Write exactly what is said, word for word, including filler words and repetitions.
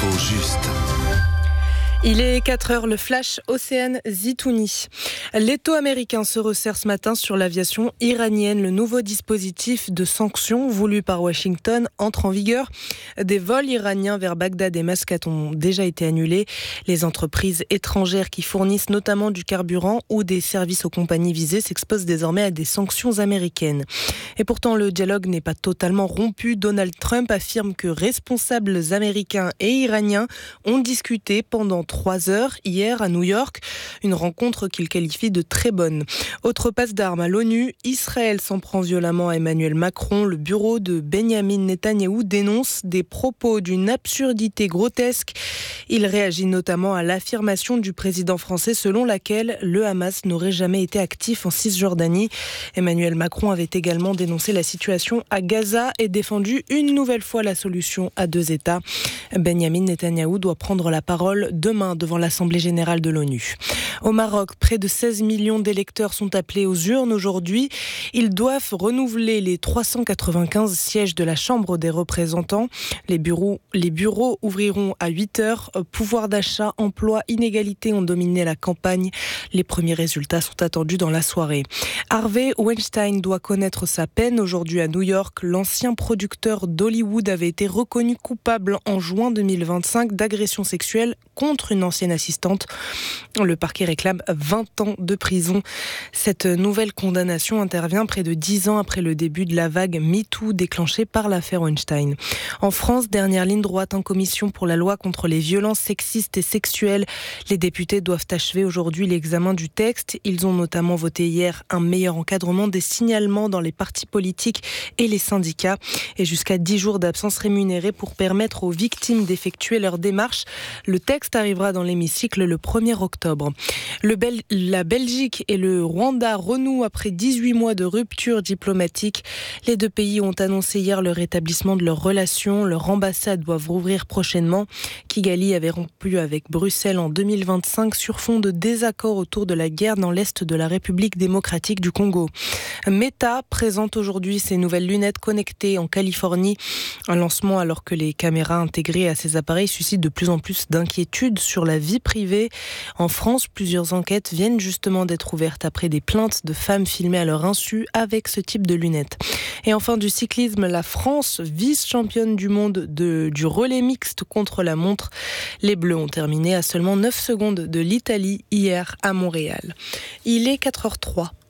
L'info juste. Il est quatre heures, le flash Océane Zitouni. L'État américain se resserre ce matin sur l'aviation iranienne. Le nouveau dispositif de sanctions voulu par Washington entre en vigueur. Des vols iraniens vers Bagdad et Mascate ont déjà été annulés. Les entreprises étrangères qui fournissent notamment du carburant ou des services aux compagnies visées s'exposent désormais à des sanctions américaines. Et pourtant, le dialogue n'est pas totalement rompu. Donald Trump affirme que responsables américains et iraniens ont discuté pendant trois heures hier à New York, une rencontre qu'il qualifie de très bonne. Autre passe d'armes à l'ONU, Israël s'en prend violemment à Emmanuel Macron. Le bureau de Benyamin Netanyahou dénonce des propos d'une absurdité grotesque. Il réagit notamment à l'affirmation du président français selon laquelle le Hamas n'aurait jamais été actif en Cisjordanie. Emmanuel Macron avait également dénoncé la situation à Gaza et défendu une nouvelle fois la solution à deux États. Benyamin Netanyahou doit prendre la parole demain devant l'Assemblée générale de l'ONU. Au Maroc, près de seize millions d'électeurs sont appelés aux urnes aujourd'hui. Ils doivent renouveler les trois cent quatre-vingt-quinze sièges de la Chambre des représentants. Les bureaux, les bureaux ouvriront à huit heures. Pouvoir d'achat, emploi, inégalité ont dominé la campagne. Les premiers résultats sont attendus dans la soirée. Harvey Weinstein doit connaître sa peine. Aujourd'hui à New York, l'ancien producteur d'Hollywood avait été reconnu coupable en juin deux mille vingt-cinq d'agression sexuelle contre une ancienne assistante. Le parquet réclame vingt ans de prison. Cette nouvelle condamnation intervient près de dix ans après le début de la vague MeToo déclenchée par l'affaire Weinstein. En France, dernière ligne droite en commission pour la loi contre les violences sexistes et sexuelles. Les députés doivent achever aujourd'hui l'examen du texte. Ils ont notamment voté hier un meilleur encadrement des signalements dans les partis politiques et les syndicats et jusqu'à dix jours d'absence rémunérée pour permettre aux victimes d'effectuer leur démarche. Le texte arrivera dans l'hémicycle le premier octobre. Le Bel- la Belgique et le Rwanda renouent après dix-huit mois de rupture diplomatique. Les deux pays ont annoncé hier le rétablissement de leurs relations. Leurs ambassades doivent rouvrir prochainement. Kigali avait rompu avec Bruxelles en deux mille vingt-cinq sur fond de désaccords autour de la guerre dans l'est de la République démocratique du Congo. Meta présente aujourd'hui ses nouvelles lunettes connectées en Californie. Un lancement alors que les caméras intégrées à ces appareils suscitent de plus en plus d'inquiétudes sur la vie privée. En France, plusieurs enquêtes viennent justement d'être ouvertes après des plaintes de femmes filmées à leur insu avec ce type de lunettes. Et enfin du cyclisme, la France, vice-championne du monde de, du relais mixte contre la montre. Les Bleus ont terminé à seulement neuf secondes de l'Italie hier à Montréal. Il est quatre heures zéro trois.